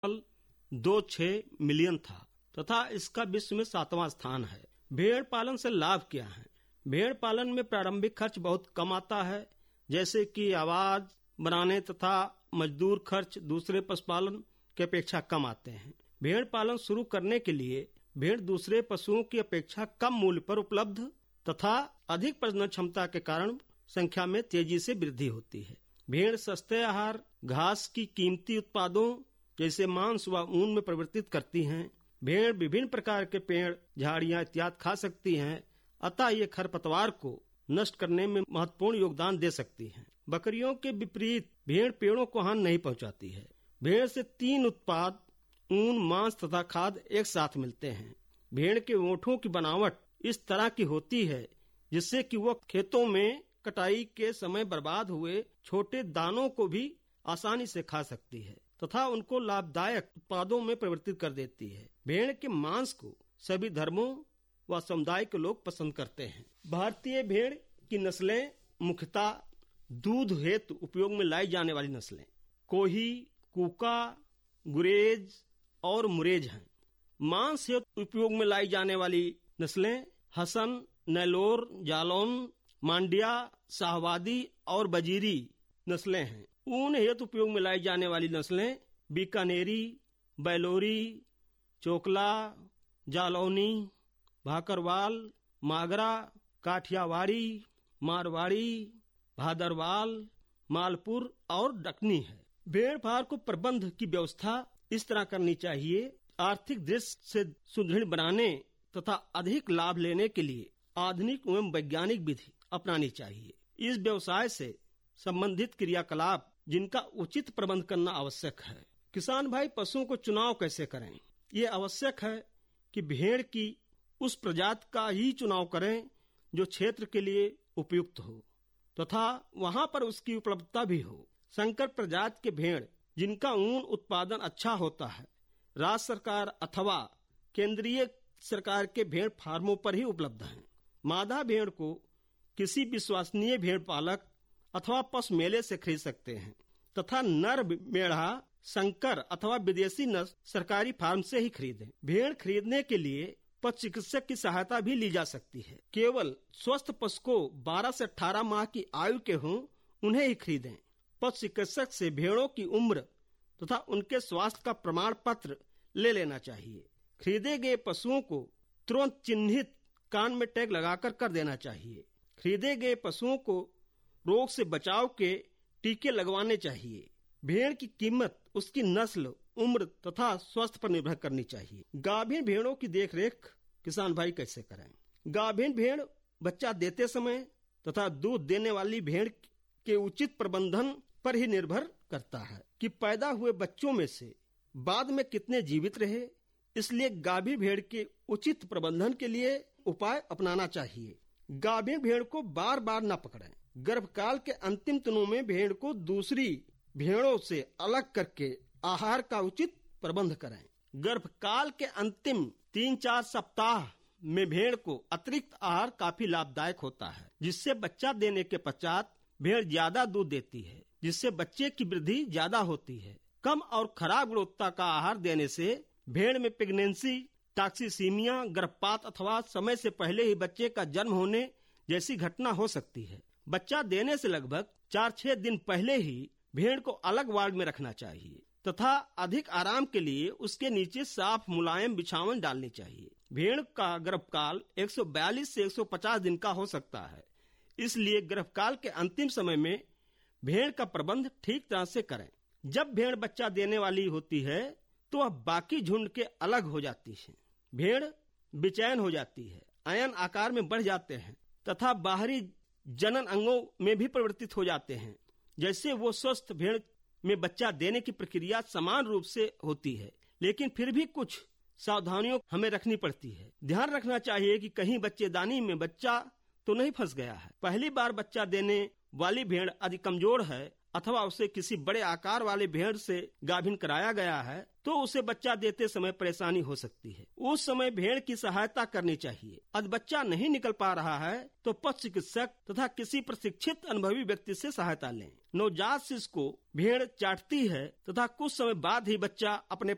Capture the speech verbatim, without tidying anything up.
दो छह मिलियन था तथा इसका विश्व में सातवां स्थान है। भेड़ पालन से लाभ क्या है? भेड़ पालन में प्रारंभिक खर्च बहुत कम आता है, जैसे कि आवाज बनाने तथा मजदूर खर्च दूसरे पशुपालन की अपेक्षा कम आते हैं। भेड़ पालन शुरू करने के लिए भेड़ दूसरे पशुओं की अपेक्षा कम मूल्य पर उपलब्ध तथा अधिक प्रजनन क्षमता के कारण संख्या में तेजी से वृद्धि होती है। भेड़ सस्ते आहार, घास की कीमती उत्पादों जैसे मांस व ऊन में परिवर्तित करती हैं। भेड़ विभिन्न प्रकार के पेड़, झाड़ियां इत्यादि खा सकती हैं, अतः ये खरपतवार को नष्ट करने में महत्वपूर्ण योगदान दे सकती हैं। बकरियों के विपरीत भेड़ पेड़ों को हानि नहीं पहुंचाती है। भेड़ से तीन उत्पाद ऊन, मांस तथा खाद एक साथ मिलते हैं। भेड़ के ओंठों की बनावट इस तरह की होती है जिससे कि वह खेतों में कटाई के समय बर्बाद हुए छोटे दानों को भी आसानी से खा सकती है तथा उनको लाभदायक उत्पादों में परिवर्तित कर देती है। भेड़ के मांस को सभी धर्मों व समुदाय के लोग पसंद करते हैं। भारतीय भेड़ की नस्लें मुख्यतः दूध हेतु उपयोग में लाई जाने वाली नस्लें कोही, कूका, गुरेज और मुरेज हैं। मांस हेतु उपयोग में लाई जाने वाली नस्लें हसन, नेलोर, जालौन, मांडिया, शाहवादी और बजीरी नस्लें हैं। ऊन हेतु उपयोग में लाई जाने वाली नस्लें बीकानेरी, बैलोरी, चोकला, जालौनी, भाकरवाल, मागरा, काठियावाड़ी, मारवाड़ी, भादरवाल, मालपुर और डकनी है। भेड़ फार को प्रबंध की व्यवस्था इस तरह करनी चाहिए। आर्थिक दृष्टि से सुदृढ़ बनाने तथा अधिक लाभ लेने के लिए आधुनिक एवं वैज्ञानिक विधि अपनानी चाहिए। इस व्यवसाय से संबंधित क्रियाकलाप जिनका उचित प्रबंध करना आवश्यक है। किसान भाई पशुओं को चुनाव कैसे करें? ये आवश्यक है कि भेड़ की उस प्रजाति का ही चुनाव करें जो क्षेत्र के लिए उपयुक्त हो तथा वहां पर उसकी उपलब्धता भी हो। संकर प्रजाति के भेड़ जिनका ऊन उत्पादन अच्छा होता है राज्य सरकार अथवा केंद्रीय सरकार के भेड़ फार्मों पर ही उपलब्ध हैं। मादा भेड़ को किसी विश्वसनीय भेड़ पालक अथवा पशु मेले से खरीद सकते हैं तथा नर मेढ़ा संकर अथवा विदेशी नस्ल सरकारी फार्म से ही खरीदें। भेड़ खरीदने के लिए पशु चिकित्सक की सहायता भी ली जा सकती है। केवल स्वस्थ पशु को बारह से अठारह माह की आयु के हों उन्हें ही खरीदें। पशु चिकित्सक से भेड़ों की उम्र तथा उनके स्वास्थ्य का प्रमाण पत्र ले लेना चाहिए। खरीदे गए पशुओं को तुरंत चिन्हित कान में टैग लगाकर कर देना चाहिए। खरीदे गए पशुओं को रोग से बचाव के टीके लगवाने चाहिए। भेड़ की कीमत उसकी नस्ल, उम्र तथा स्वास्थ्य पर निर्भर करनी चाहिए। गाभिन भेड़ों की देखरेख किसान भाई कैसे करें? गाभिन भेड़ बच्चा देते समय तथा दूध देने वाली भेड़ के उचित प्रबंधन पर ही निर्भर करता है कि पैदा हुए बच्चों में से बाद में कितने जीवित रहे। इसलिए गाभिन भेड़ के उचित प्रबंधन के लिए उपाय अपनाना चाहिए। गाभिन भेड़ को बार बार न पकड़ें। गर्भकाल के अंतिम दिनों में भेड़ को दूसरी भेड़ों से अलग करके आहार का उचित प्रबंध करें। गर्भकाल के अंतिम तीन चार सप्ताह में भेड़ को अतिरिक्त आहार काफी लाभदायक होता है, जिससे बच्चा देने के पश्चात भेड़ ज्यादा दूध देती है, जिससे बच्चे की वृद्धि ज्यादा होती है। कम और खराब गुणवत्ता का आहार देने से भेड़ में प्रेगनेंसी, टॉक्सिसीमिया, गर्भपात अथवा समय से पहले ही बच्चे का जन्म होने जैसी घटना हो सकती है। बच्चा देने से लगभग चार छह दिन पहले ही भेड़ को अलग वार्ड में रखना चाहिए तथा अधिक आराम के लिए उसके नीचे साफ मुलायम बिछावन डालनी चाहिए। भेड़ का गर्भकाल एक सौ बयालीस से एक सौ पचास दिन का हो सकता है, इसलिए गर्भकाल के अंतिम समय में भेड़ का प्रबंध ठीक तरह से करें। जब भेड़ बच्चा देने वाली होती है तो वह बाकी झुंड के अलग हो जाती है। भेड़ बेचैन हो जाती है, आयन आकार में बढ़ जाते हैं तथा बाहरी जनन अंगों में भी परिवर्तित हो जाते हैं। जैसे वो स्वस्थ भेड़ में बच्चा देने की प्रक्रिया समान रूप से होती है, लेकिन फिर भी कुछ सावधानियों हमें रखनी पड़ती है। ध्यान रखना चाहिए कि कहीं बच्चेदानी में बच्चा तो नहीं फंस गया है। पहली बार बच्चा देने वाली भेड़ अधिक कमजोर है अथवा उसे किसी बड़े आकार वाले भेड़ से गाभिन कराया गया है तो उसे बच्चा देते समय परेशानी हो सकती है। उस समय भेड़ की सहायता करनी चाहिए। यदि बच्चा नहीं निकल पा रहा है तो पशु चिकित्सक तथा किसी प्रशिक्षित अनुभवी व्यक्ति से सहायता लें। नवजात शिशु को भेड़ चाटती है तथा कुछ समय बाद ही बच्चा अपने